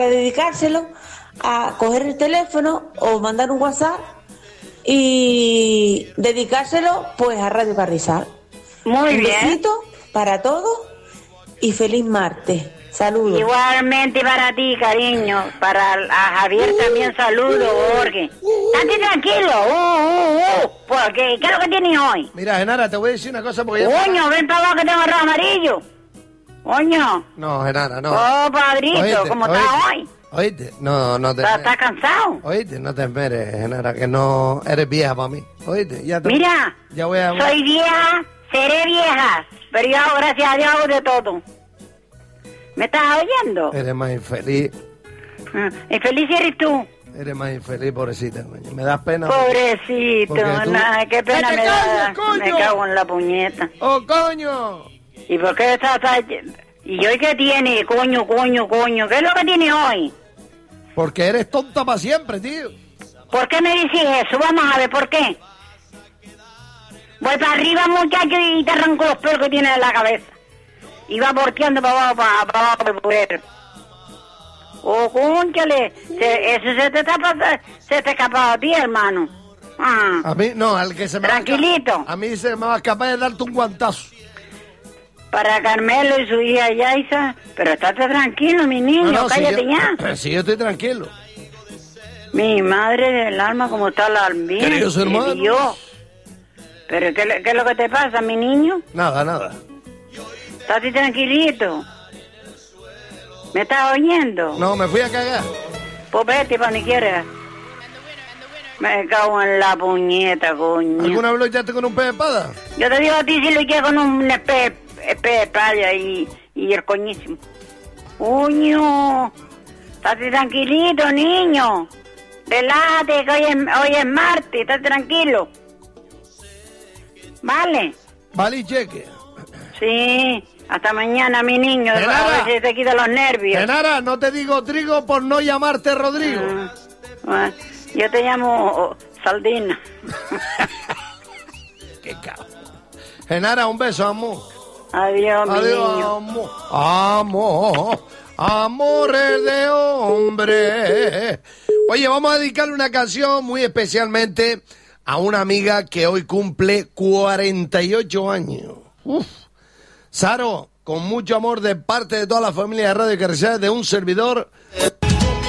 dedicárselo a coger el teléfono o mandar un WhatsApp y dedicárselo pues a Radio Carrizal. Muy bien. Un besito para todos y feliz martes. Saludos. Igualmente para ti, cariño. Para a Javier también saludo, Jorge. Estate tranquilo. Porque, ¿qué es lo que tienes hoy? Mira, Genara, te voy a decir una cosa porque... Coño, ven para abajo que tengo arroz amarillo. Coño. No, Genara, no. Oh, padrito, ¿cómo estás hoy? Oíste, no te... ¿Estás cansado? Oíste, no te esperes, Genara, que no eres vieja para mí. Oíste, ya te... Mira, ya voy a... soy vieja, seré vieja, pero yo hago, gracias a Dios, hago de todo. ¿Me estás oyendo? Eres más infeliz. Infeliz eres tú. Eres más infeliz, pobrecita, coño. Me das pena. Pobrecito, tú... nada, qué pena me da. Me cago en la puñeta. ¡Oh, coño! ¿Y por qué estás... ¿Y hoy qué tiene? Coño. ¿Qué es lo que tiene hoy? Porque eres tonta para siempre, tío. ¿Por qué me dices eso? Vamos a ver, ¿por qué? Voy para arriba, muchacho, y te arranco los pelos que tienes en la cabeza. Y va porteando para abajo, para poder. Oh, cónchale, eso se te escapado a ti, hermano. A mí, no, al que se me tranquilito. A mí se me va a escapar de darte un guantazo. Para Carmelo y su hija Yaisa, pero estate tranquilo, mi niño, no, cállate ya. Sí, yo estoy tranquilo. Mi madre del alma, como está la almía. Queridos hermanos. ¿Pero qué es lo que te pasa, mi niño? Nada. Estate tranquilito. ¿Me estás oyendo? No, me fui a cagar. Pues vete para ni quieras. Me cago en la puñeta, coño. ¿Alguna vez lo echaste con un pez de espada? Yo te digo a ti si lo eché con un pez de espada y el coñísimo. Coño, estate tranquilito, niño. Relájate, que hoy es martes, estate tranquilo. ¿Vale? Vale, cheque. Sí, hasta mañana, mi niño. Genara, a ver si te quita los nervios. Genara, no te digo trigo por no llamarte Rodrigo. Yo te llamo Saldina. Qué cabrón. Genara, un beso, amor. Adiós, mi niño. Amores de hombre. Oye, vamos a dedicarle una canción muy especialmente a una amiga que hoy cumple 48 años. Saro, con mucho amor de parte de toda la familia de Radio Carrizal, de un servidor.